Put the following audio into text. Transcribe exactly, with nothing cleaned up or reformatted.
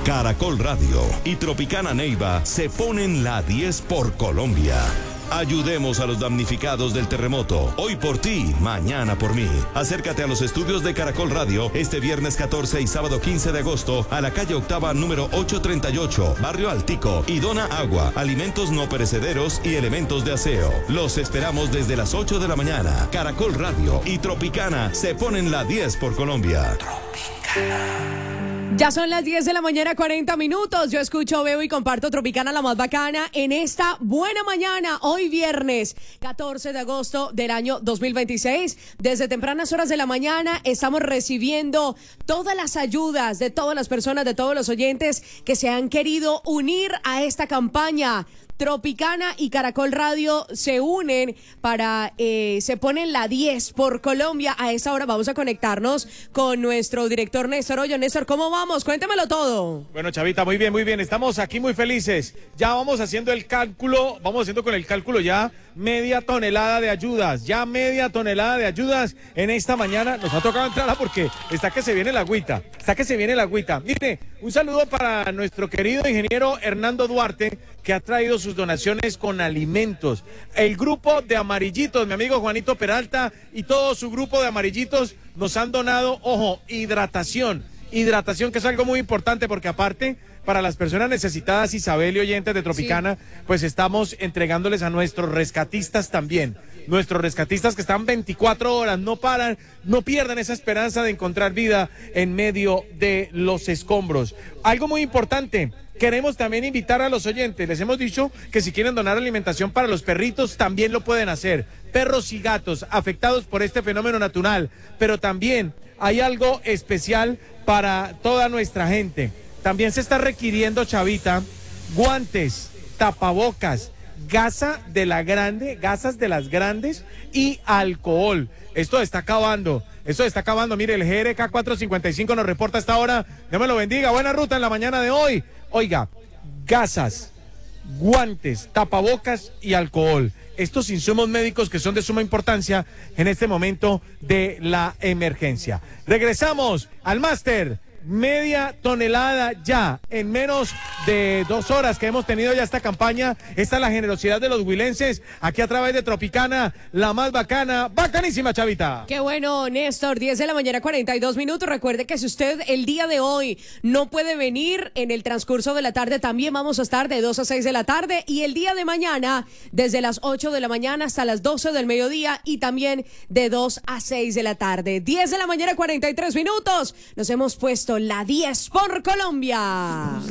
Caracol Radio y Tropicana Neiva se ponen la diez por Colombia. Ayudemos a los damnificados del terremoto. Hoy por ti, mañana por mí. Acércate a los estudios de Caracol Radio este viernes catorce y sábado quince de agosto a la calle Octava número ochocientos treinta y ocho, Barrio Altico, y dona agua, alimentos no perecederos y elementos de aseo. Los esperamos desde las ocho de la mañana. Caracol Radio y Tropicana se ponen la diez por Colombia. Tropicana. Ya son las diez de la mañana, cuarenta minutos. Yo escucho, veo y comparto Tropicana, la más bacana, en esta buena mañana, hoy viernes catorce de agosto del año dos mil veintiséis. Desde tempranas horas de la mañana estamos recibiendo todas las ayudas de todas las personas, de todos los oyentes que se han querido unir a esta campaña. Tropicana y Caracol Radio se unen para, eh, se ponen la diez por Colombia. A esa hora vamos a conectarnos con nuestro director Néstor Hoyo. Néstor, ¿cómo vamos? Cuéntamelo todo. Bueno, Chavita, muy bien, muy bien. Estamos aquí muy felices. Ya vamos haciendo el cálculo, vamos haciendo con el cálculo ya media tonelada de ayudas, ya media tonelada de ayudas en esta mañana. Nos ha tocado entrarla porque está que se viene la agüita, está que se viene la agüita. Mire, un saludo para nuestro querido ingeniero Hernando Duarte, que ha traído sus donaciones con alimentos. El grupo de Amarillitos, mi amigo Juanito Peralta y todo su grupo de Amarillitos nos han donado, ojo, hidratación. Hidratación, que es algo muy importante porque aparte, para las personas necesitadas, Isabel y oyentes de Tropicana, sí, pues estamos entregándoles a nuestros rescatistas también. Nuestros rescatistas que están veinticuatro horas, no paran, no pierdan esa esperanza de encontrar vida en medio de los escombros. Algo muy importante, queremos también invitar a los oyentes, les hemos dicho que si quieren donar alimentación para los perritos, también lo pueden hacer. Perros y gatos afectados por este fenómeno natural, pero también hay algo especial para toda nuestra gente. También se está requiriendo, Chavita, guantes, tapabocas, gasa de la grande, gasas de las grandes y alcohol. Esto está acabando, esto está acabando. Mire, el G R K cuatrocientos cincuenta y cinco nos reporta a esta hora. Dios me lo bendiga, buena ruta en la mañana de hoy. Oiga, gasas, guantes, tapabocas y alcohol. Estos insumos médicos que son de suma importancia en este momento de la emergencia. Regresamos al máster. Media tonelada ya, en menos de dos horas que hemos tenido ya esta campaña. Esta es la generosidad de los huilenses, aquí a través de Tropicana, la más bacana, bacanísima, Chavita. Qué bueno, Néstor, diez de la mañana, cuarenta y dos minutos. Recuerde que si usted el día de hoy no puede venir, en el transcurso de la tarde también vamos a estar de dos a seis de la tarde, y el día de mañana desde las ocho de la mañana hasta las doce del mediodía, y también de dos a seis de la tarde. diez de la mañana, cuarenta y tres minutos. Nos hemos puesto la diez por Colombia.